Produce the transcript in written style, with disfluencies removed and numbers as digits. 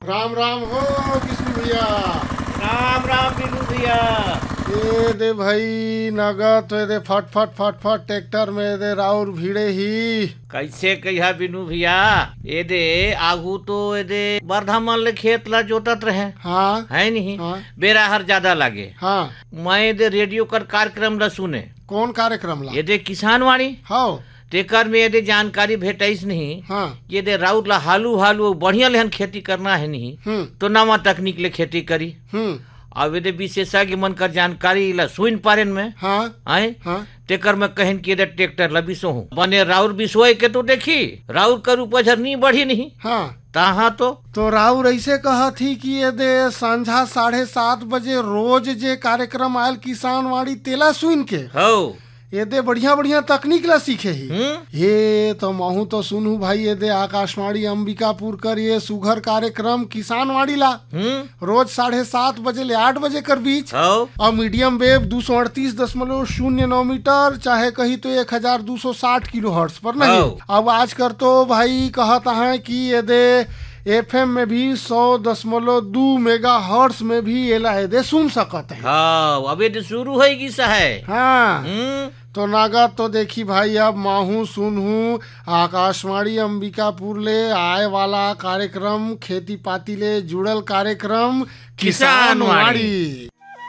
राम राम हो किशनु भैया। राम राम बिनू भैया। ये दे भाई नगद तो दे फट फट फट फट ट्रैक्टर में दे राउर भीड़े ही कैसे कहिया बिनू भैया, ये दे आगू तो ये दे बरधामन ले खेत ला जोतत रहे। हाँ है नहीं हाँ बेरा हर ज्यादा लागे। हाँ। मैं दे रेडियो कर कार्यक्रम ला सुने। कौन कार्यक्रम ला? ये दे किसान वाणी हाँ तेकर में यदि जानकारी भेटाइस नहीं। हाँ। ये दे राउत ला हालू हालू बढ़िया लेहन खेती करना है नहीं तो नवा तकनीक ले खेती करी। अब यदि विशेषज्ञ मन कर जानकारी ला सुन पारेन में। हाँ आए हाँ। तेकर में कहन कि यदि ट्रैक्टर ला बिसो हूँ बने राउर बिसोए के तो देखी राउर कर उपज नहीं बढ़ी नहीं। हाँ तहाँ तो राउर ऐसे कहा थी कि ये दे संझा 7:30 बजे रोज जे कार्यक्रम आयल किसान वाणी तेला सुन के हो ये दे बढ़िया बढ़िया तकनीक ला सीखे ही। ये तो महू तो सुनू भाई ये दे आकाशवाणी अंबिकापुर कर ये सुघर कार्यक्रम किसान वाणी ला रोज 7:30 बजे ले 8 बजे कर बीच और मीडियम वेव 238.09 मीटर चाहे कही तो 1260 किलो हर्ट्ज पर नहीं। अब आज कर तो भाई कहता है कि ये दे FM में भी 100.2 मेगा हर्ट्ज में भी ये ला दे सुन सकते हैं। हाँ अब ये शुरू होगी सहे। हाँ तो नागा तो देखी भाई अब माहू सुनहू आकाशवाणी अंबिकापुर ले आए वाला कार्यक्रम खेती पाती ले जुड़ल कार्यक्रम किसान वाणी।